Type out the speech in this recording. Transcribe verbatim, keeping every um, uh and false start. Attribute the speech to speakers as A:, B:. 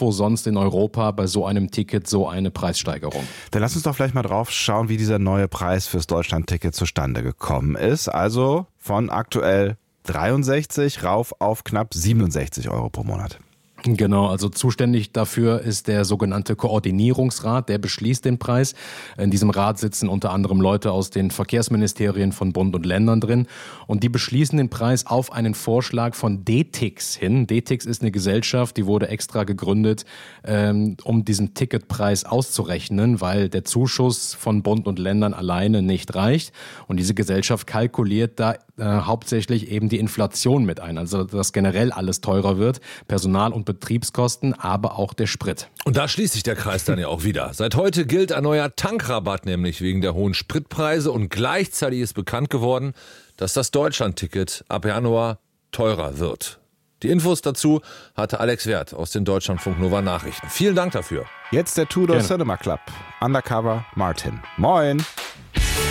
A: nirgendwo sonst in Europa bei so einem Ticket so eine Preissteigerung.
B: Dann lass uns doch vielleicht mal drauf schauen, wie dieser neue Preis fürs Deutschland-Ticket zustande gekommen ist. Also von aktuell dreiundsechzig rauf auf knapp siebenundsechzig Euro pro Monat.
A: Genau, also zuständig dafür ist der sogenannte Koordinierungsrat, der beschließt den Preis. In diesem Rat sitzen unter anderem Leute aus den Verkehrsministerien von Bund und Ländern drin und die beschließen den Preis auf einen Vorschlag von D T I X hin. D T I X ist eine Gesellschaft, die wurde extra gegründet, ähm, um diesen Ticketpreis auszurechnen, weil der Zuschuss von Bund und Ländern alleine nicht reicht und diese Gesellschaft kalkuliert da äh, hauptsächlich eben die Inflation mit ein, also dass generell alles teurer wird, Personal- und Betriebskosten, aber auch der Sprit.
C: Und da schließt sich der Kreis dann ja auch wieder. Seit heute gilt ein neuer Tankrabatt, nämlich wegen der hohen Spritpreise. Und gleichzeitig ist bekannt geworden, dass das Deutschlandticket ab Januar teurer wird. Die Infos dazu hatte Alex Werth aus den Deutschlandfunk Nova Nachrichten. Vielen Dank dafür.
B: Jetzt der Tudor Cinema Club. Undercover Martin. Moin.